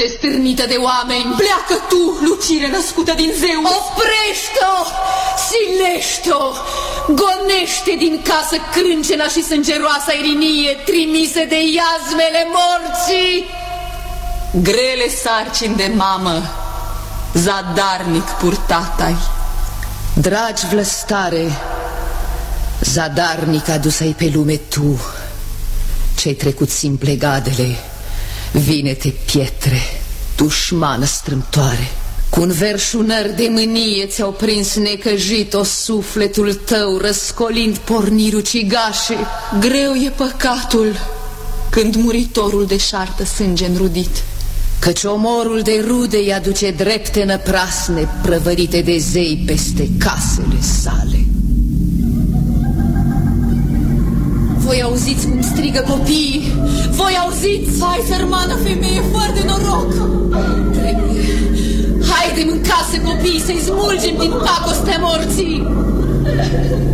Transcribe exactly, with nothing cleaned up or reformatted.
sânge stârnită de oameni. Pleacă tu, lucire născută din zeu. Oprește-o, silește-o, gonește din casă crâncena și sângeroasa Irinie trimise de iazmele morții. Grele sarcini de mamă, zadarnic purtat-ai. Dragi vlăstare, zadarnic adus-ai pe lume tu, ce-ai trecut simple gadele, vine-te pietre, dușmană strâmtoare. Cu-n verșunări de mânie ți-au prins necăjit-o sufletul tău, răscolind porniri ucigașe. Greu e păcatul când muritorul deșartă sânge înrudit, căci omorul de rude îi aduce drepte năprasne, prăvărite de zei peste casele sale. Voi auziți cum strigă copiii? Voi auziți? Hai, sărmană femeie, fără de noroc! Trebuie. Haide în casă, copiii, să-i smulgem din pacostea morții!